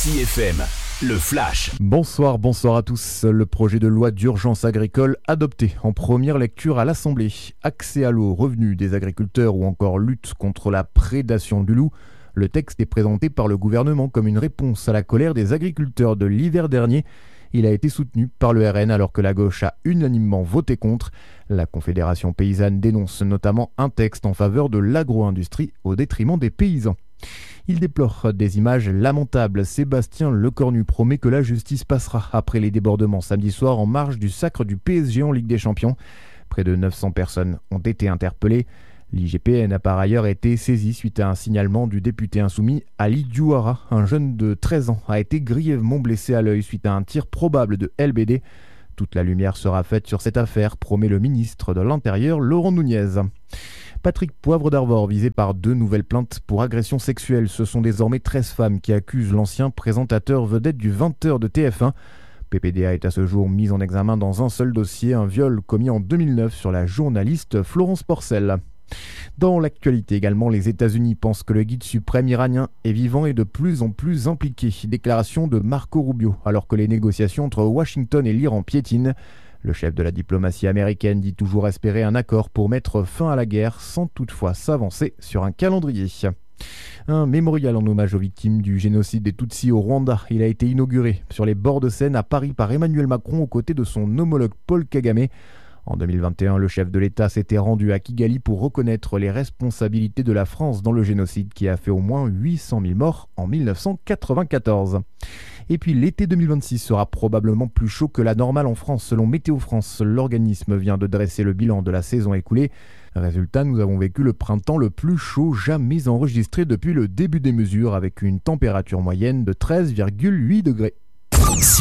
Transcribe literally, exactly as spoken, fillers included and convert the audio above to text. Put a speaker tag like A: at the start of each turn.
A: Dixie F M, le flash.
B: Bonsoir, bonsoir à tous. Le projet de loi d'urgence agricole adopté en première lecture à l'Assemblée. Accès à l'eau, revenus des agriculteurs ou encore lutte contre la prédation du loup. Le texte est présenté par le gouvernement comme une réponse à la colère des agriculteurs de l'hiver dernier. Il a été soutenu par le R N alors que la gauche a unanimement voté contre. La Confédération paysanne dénonce notamment un texte en faveur de l'agro-industrie au détriment des paysans. Il déplore des images lamentables. Sébastien Lecornu promet que la justice passera après les débordements samedi soir en marge du sacre du P S G en Ligue des Champions. Près de neuf cents personnes ont été interpellées. L'I G P N a par ailleurs été saisi suite à un signalement du député insoumis Ali Diouara. Un jeune de treize ans a été grièvement blessé à l'œil suite à un tir probable de L B D. Toute la lumière sera faite sur cette affaire, promet le ministre de l'Intérieur Laurent Nunez. Patrick Poivre d'Arvor visé par deux nouvelles plaintes pour agression sexuelle. Ce sont désormais treize femmes qui accusent l'ancien présentateur vedette du vingt heures de T F un. P P D A est à ce jour mis en examen dans un seul dossier, un viol commis en deux mille neuf sur la journaliste Florence Porcel. Dans l'actualité également, les États-Unis pensent que le guide suprême iranien est vivant et de plus en plus impliqué. Déclaration de Marco Rubio, alors que les négociations entre Washington et l'Iran piétinent. Le chef de la diplomatie américaine dit toujours espérer un accord pour mettre fin à la guerre sans toutefois s'avancer sur un calendrier. Un mémorial en hommage aux victimes du génocide des Tutsis au Rwanda. Il a été inauguré sur les bords de Seine à Paris par Emmanuel Macron aux côtés de son homologue Paul Kagame. En deux mille vingt et un, le chef de l'État s'était rendu à Kigali pour reconnaître les responsabilités de la France dans le génocide qui a fait au moins huit cent mille morts en mille neuf cent quatre-vingt-quatorze. Et puis l'été deux mille vingt-six sera probablement plus chaud que la normale en France selon Météo France. L'organisme vient de dresser le bilan de la saison écoulée. Résultat, nous avons vécu le printemps le plus chaud jamais enregistré depuis le début des mesures avec une température moyenne de treize virgule huit degrés.